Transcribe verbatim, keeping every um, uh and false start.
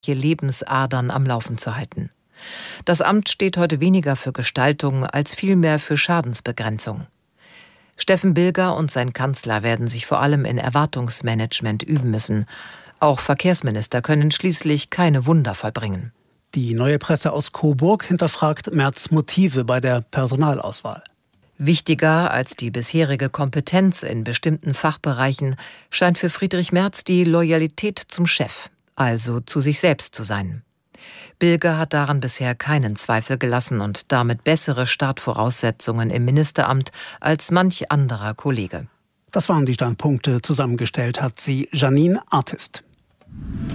Lebensadern am Laufen zu halten. Das Amt steht heute weniger für Gestaltung als vielmehr für Schadensbegrenzung. Steffen Bilger und sein Kanzler werden sich vor allem in Erwartungsmanagement üben müssen. Auch Verkehrsminister können schließlich keine Wunder vollbringen. Die Neue Presse aus Coburg hinterfragt Merz' Motive bei der Personalauswahl. Wichtiger als die bisherige Kompetenz in bestimmten Fachbereichen scheint für Friedrich Merz die Loyalität zum Chef, also zu sich selbst zu sein. Bilger hat daran bisher keinen Zweifel gelassen und damit bessere Startvoraussetzungen im Ministeramt als manch anderer Kollege. Das waren die Standpunkte. Zusammengestellt hat sie Janine Artist.